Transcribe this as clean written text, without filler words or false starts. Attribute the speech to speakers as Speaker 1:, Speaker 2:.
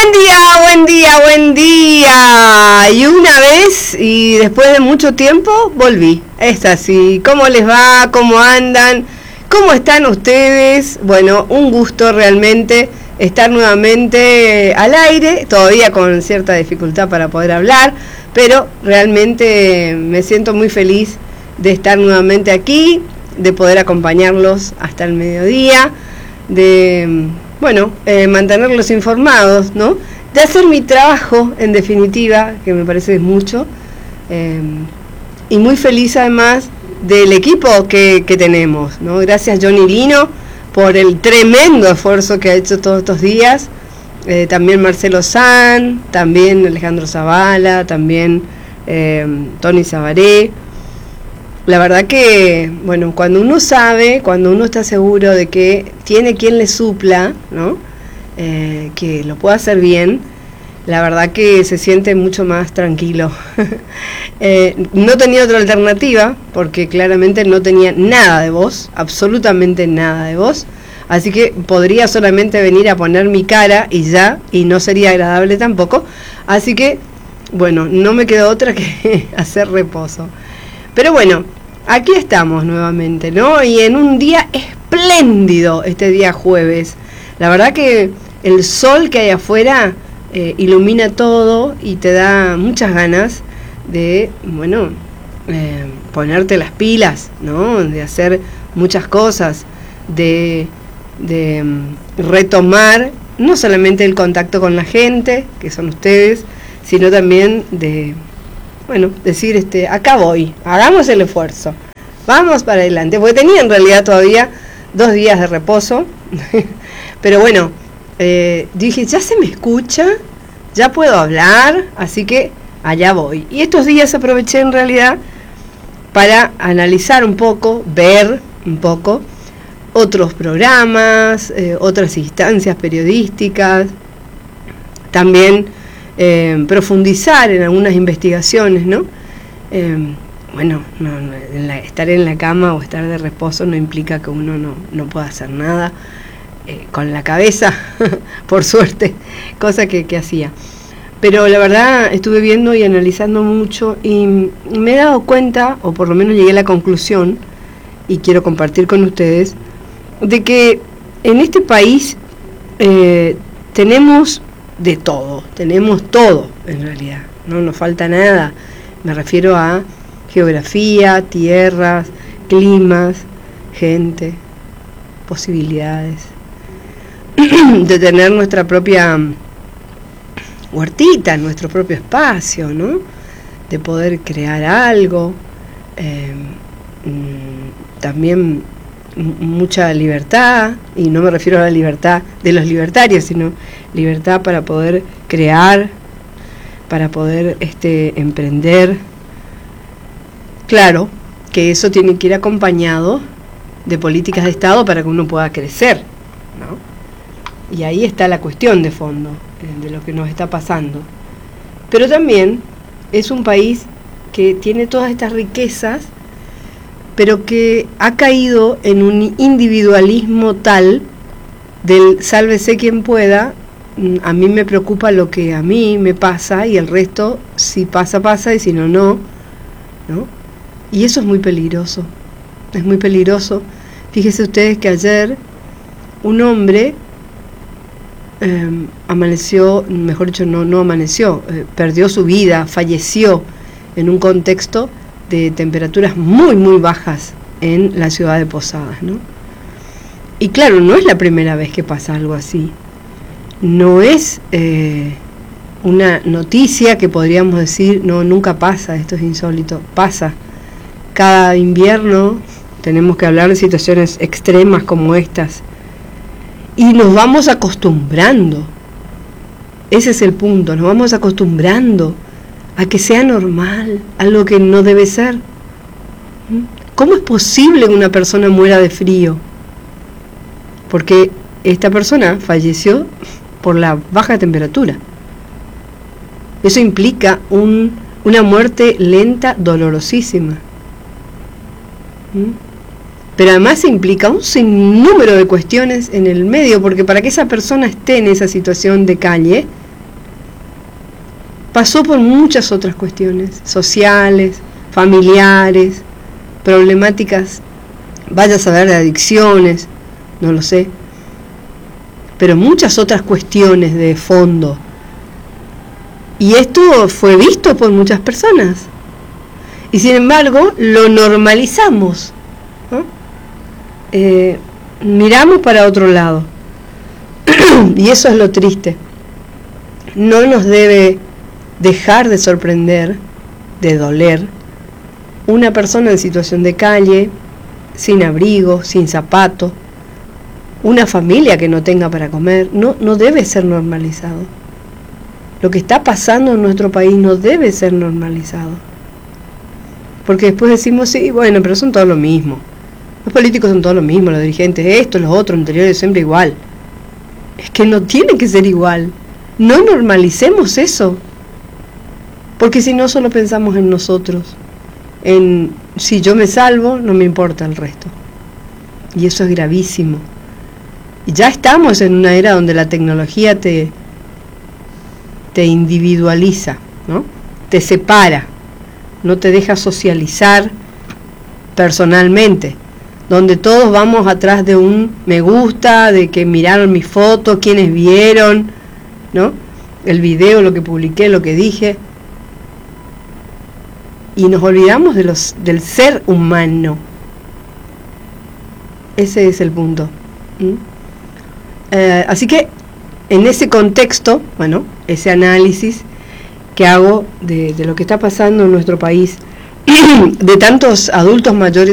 Speaker 1: Buen día, buen día. Y una vez, y después de mucho tiempo, volví. Es así. ¿Cómo les va? ¿Cómo andan? ¿Cómo están ustedes? Bueno, un gusto realmente estar nuevamente al aire, todavía con cierta dificultad para poder hablar, pero realmente me siento muy feliz de estar nuevamente aquí, de poder acompañarlos hasta el mediodía, de, mantenerlos informados, ¿no? De hacer mi trabajo, en definitiva, que me parece es mucho, y muy feliz además del equipo que tenemos, ¿no? Gracias Johnny Lino por el tremendo esfuerzo que ha hecho todos estos días, también Marcelo San, también Alejandro Zavala, también Tony Sabaré. La verdad que, bueno, cuando uno sabe, cuando uno está seguro de que tiene quien le supla, ¿no? Que lo pueda hacer bien, la verdad que se siente mucho más tranquilo. No tenía otra alternativa, porque claramente no tenía nada de voz, absolutamente nada de voz, así que podría solamente venir a poner mi cara y ya, y no sería agradable tampoco, así que, bueno, no me quedó otra que hacer reposo. Pero bueno, aquí estamos nuevamente, ¿no? Y en un día espléndido, este día jueves. La verdad que el sol que hay afuera ilumina todo y te da muchas ganas de, bueno, ponerte las pilas, ¿no? De hacer muchas cosas, de retomar no solamente el contacto con la gente, que son ustedes, sino también de, bueno, decir, acá voy, hagamos el esfuerzo, vamos para adelante, porque tenía en realidad todavía 2 días de reposo, pero bueno, dije, ya se me escucha, ya puedo hablar, así que allá voy. Y estos días aproveché en realidad para analizar un poco, ver un poco otros programas, otras instancias periodísticas, también profundizar en algunas investigaciones, ¿no? Estar en la cama o estar de reposo no implica que uno no pueda hacer nada con la cabeza, por suerte, cosa que hacía. Pero la verdad estuve viendo y analizando mucho y me he dado cuenta, o por lo menos llegué a la conclusión, y quiero compartir con ustedes, de que en este país tenemos de todo, tenemos todo en realidad, no nos falta nada. Me refiero a geografía, tierras, climas, gente, posibilidades de tener nuestra propia huertita, nuestro propio espacio, ¿no? De poder crear algo, también mucha libertad, y no me refiero a la libertad de los libertarios, sino libertad para poder crear, para poder emprender. Claro que eso tiene que ir acompañado de políticas de Estado para que uno pueda crecer, ¿no? Y ahí está la cuestión de fondo de lo que nos está pasando. Pero también es un país que tiene todas estas riquezas, pero que ha caído en un individualismo tal del sálvese quien pueda. A mí me preocupa lo que a mí me pasa y el resto, si pasa, pasa, y si no, no. Y eso es muy peligroso, es muy peligroso. Fíjense ustedes que ayer un hombre amaneció, mejor dicho, no amaneció, perdió su vida, falleció en un contexto de temperaturas muy, muy bajas en la ciudad de Posadas, ¿no? Y claro, no es la primera vez que pasa algo así. No es una noticia que podríamos decir, no, nunca pasa, esto es insólito. Pasa. Cada invierno tenemos que hablar de situaciones extremas como estas. Y nos vamos acostumbrando. Ese es el punto, nos vamos acostumbrando a que sea normal, algo que no debe ser. ¿Cómo es posible que una persona muera de frío? Porque esta persona falleció por la baja temperatura. Eso implica una muerte lenta, dolorosísima. Pero además implica un sinnúmero de cuestiones en el medio, porque para que esa persona esté en esa situación de calle, pasó por muchas otras cuestiones, sociales, familiares, problemáticas, vaya a saber, de adicciones, no lo sé, pero muchas otras cuestiones de fondo. Y esto fue visto por muchas personas. Y sin embargo, lo normalizamos, ¿no? Miramos para otro lado. Y eso es lo triste. No nos debe dejar de sorprender, de doler, una persona en situación de calle, sin abrigo, sin zapato, una familia que no tenga para comer. No debe ser normalizado. Lo que está pasando en nuestro país no debe ser normalizado. Porque después decimos, sí, bueno, pero son todos lo mismo. Los políticos son todos lo mismo, los dirigentes, estos, los otros, anteriores, siempre igual. Es que no tiene que ser igual. No normalicemos eso. Porque si no, solo pensamos en nosotros. En, si yo me salvo, no me importa el resto. Y eso es gravísimo. Y ya estamos en una era donde la tecnología te individualiza, ¿no? Te separa, no te deja socializar personalmente, donde todos vamos atrás de un me gusta, de que miraron mi foto, quienes vieron, ¿no? El video, lo que publiqué, lo que dije, y nos olvidamos del ser humano. Ese es el punto. Así que en ese contexto, bueno, ese análisis que hago de lo que está pasando en nuestro país, de tantos adultos mayores